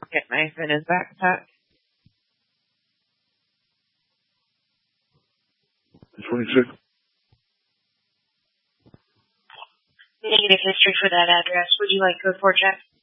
pocket knife in his backpack. Negative history for that address. Would you like code 4 check?